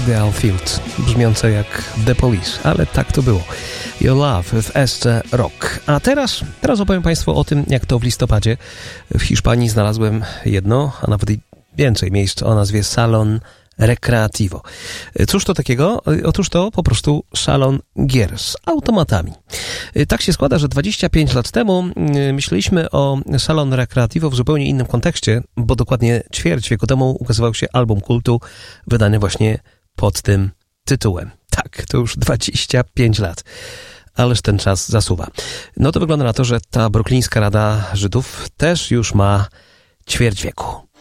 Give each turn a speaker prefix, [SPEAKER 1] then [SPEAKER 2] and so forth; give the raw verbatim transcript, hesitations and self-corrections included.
[SPEAKER 1] The Outfield, brzmiące jak The Police, ale tak to było. Your Love w Esce Rock. A teraz, teraz opowiem Państwu o tym, jak to w listopadzie w Hiszpanii znalazłem jedno, a nawet i więcej miejsc o nazwie Salon Recreativo. Cóż to takiego? Otóż to po prostu salon gier z automatami. Tak się składa, że dwadzieścia pięć lat temu myśleliśmy o Salon Recreativo w zupełnie innym kontekście, bo dokładnie ćwierć wieku temu ukazywał się album kultu wydany właśnie pod tym tytułem. Tak, to już dwadzieścia pięć lat. Ależ ten czas zasuwa. No to wygląda na to, że ta bruklińska Rada Żydów też już ma ćwierć wieku.